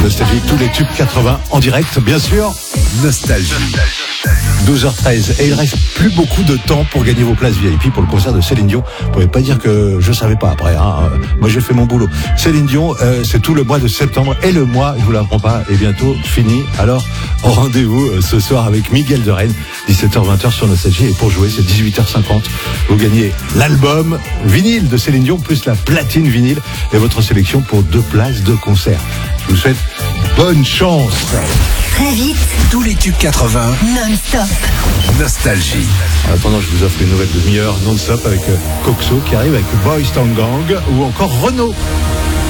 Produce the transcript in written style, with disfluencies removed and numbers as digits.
Nostalgie, tous les tubes 80 en direct, bien sûr. Nostalgie. 12h13. Et il reste plus beaucoup de temps pour gagner vos places VIP pour le concert de Céline Dion. Vous pouvez pas dire que je savais pas après. Hein. Moi, j'ai fait mon boulot. Céline Dion, c'est tout le mois de septembre et le mois, je vous l'apprends pas, est bientôt fini. Alors, rendez-vous ce soir avec Miguel de Rennes, 17h-20h sur Nostalgie. Et pour jouer, c'est 18h50. Vous gagnez l'album vinyle de Céline Dion plus la platine vinyle et votre sélection pour 2 places de concert. Je vous souhaite bonne chance. Très vite, Tous les tubes 80. non-stop. Nostalgie. En attendant, je vous offre une nouvelle demi-heure non-stop avec Coxo qui arrive avec Boys Town Gang ou encore Renaud.